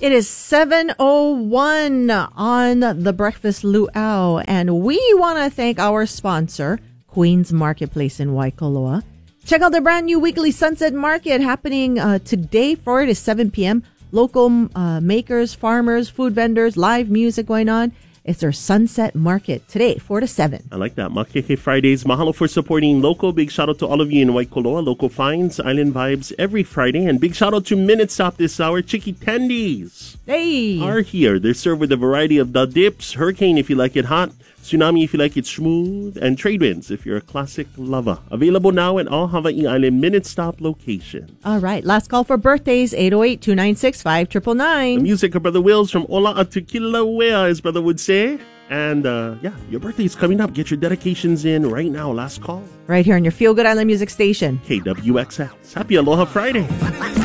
It is 7:01 on the Breakfast Luau, and we want to thank our sponsor, Queen's Marketplace in Waikoloa. Check out their brand new weekly Sunset Market happening today, 4 to 7 p.m. Local makers, farmers, food vendors, live music going on. It's their Sunset Market today, 4 to 7. I like that. Makeke Fridays. Mahalo for supporting local. Big shout out to all of you in Waikoloa. Local finds, island vibes every Friday. And big shout out to Minute Stop this hour. Chicky Tendies are here. They're served with a variety of the dips. Hurricane if you like it hot. Tsunami if you like it smooth. And Trade Winds if you're a classic lover. Available now at all Hawaii Island Minute Stop locations. All right. Last call for birthdays, 808-296-5999. The music of Brother Wills from Ola a Kilauea, as Brother would say. And your birthday is coming up. Get your dedications in right now. Last call. Right here on your Feel Good Island Music Station. KWXX. Happy Aloha Friday.